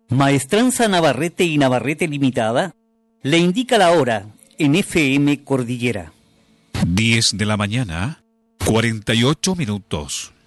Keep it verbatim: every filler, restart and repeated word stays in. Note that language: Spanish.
Maestranza Navarrete y Navarrete Limitada le indica la hora en F M Cordillera. diez de la mañana, cuarenta y ocho minutos.